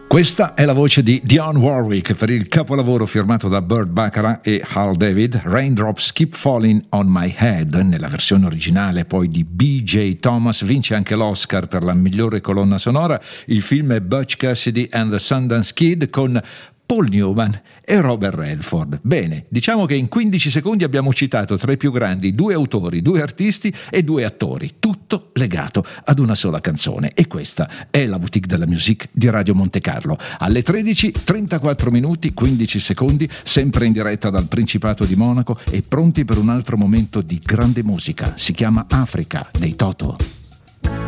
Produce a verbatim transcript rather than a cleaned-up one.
Questa è la voce di Dionne Warwick per il capolavoro firmato da Burt Bacharach e Hal David, Raindrops Keep Falling on My Head. Nella versione originale poi di B J Thomas vince anche l'Oscar per la migliore colonna sonora. Il film è Butch Cassidy and the Sundance Kid con Paul Newman e Robert Redford. Bene, diciamo che in quindici secondi abbiamo citato tra i più grandi due autori, due artisti e due attori, tutto legato ad una sola canzone. E questa è la Boutique della Musique di Radio Monte Carlo. Alle tredici, trentaquattro minuti, quindici secondi, sempre in diretta dal Principato di Monaco e pronti per un altro momento di grande musica. Si chiama Africa dei Toto.